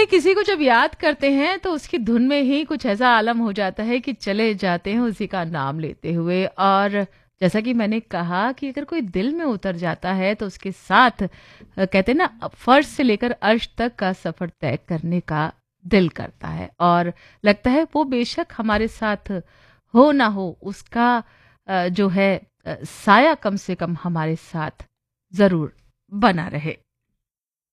नहीं, किसी को जब याद करते हैं तो उसकी धुन में ही कुछ ऐसा आलम हो जाता है कि चले जाते हैं उसी का नाम लेते हुए। और जैसा कि मैंने कहा कि अगर कोई दिल में उतर जाता है तो उसके साथ कहते हैं ना, फर्श से लेकर अर्श तक का सफर तय करने का दिल करता है। और लगता है वो बेशक हमारे साथ हो ना हो, उसका जो है साया कम से कम हमारे साथ जरूर बना रहे।